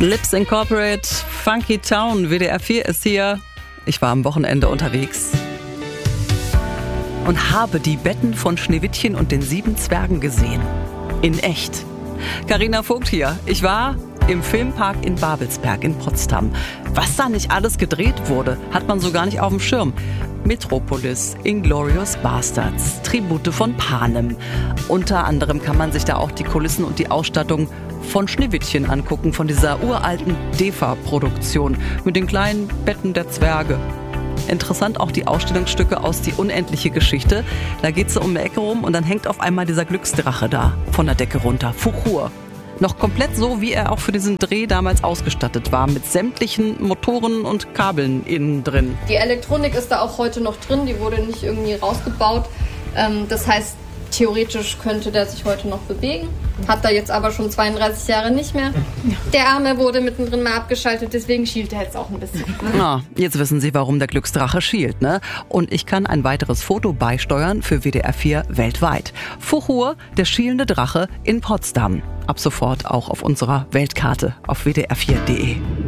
Lips Incorporate, Funky Town, WDR 4 ist hier. Ich war am Wochenende unterwegs und habe die Betten von Schneewittchen und den 7 Zwergen gesehen. In echt. Carina Vogt hier. Ich war im Filmpark in Babelsberg in Potsdam. Was da nicht alles gedreht wurde, hat man so gar nicht auf dem Schirm. Metropolis, Inglourious Basterds, Tribute von Panem. Unter anderem kann man sich da auch die Kulissen und die Ausstattung von Schneewittchen angucken, von dieser uralten DEFA-Produktion mit den kleinen Betten der Zwerge. Interessant auch die Ausstellungsstücke aus Die unendliche Geschichte. Da geht es um eine Ecke rum und dann hängt auf einmal dieser Glücksdrache da von der Decke runter. Fuchur. Noch komplett so, wie er auch für diesen Dreh damals ausgestattet war, mit sämtlichen Motoren und Kabeln innen drin. Die Elektronik ist da auch heute noch drin, die wurde nicht irgendwie rausgebaut. Das heißt, theoretisch könnte der sich heute noch bewegen. Hat er jetzt aber schon 32 Jahre nicht mehr. Der Arme wurde mittendrin mal abgeschaltet, deswegen schielt er jetzt auch ein bisschen. Na, jetzt wissen Sie, warum der Glücksdrache schielt, ne? Und ich kann ein weiteres Foto beisteuern für WDR 4 weltweit. Fuchur, der schielende Drache in Potsdam. Ab sofort auch auf unserer Weltkarte auf wdr4.de.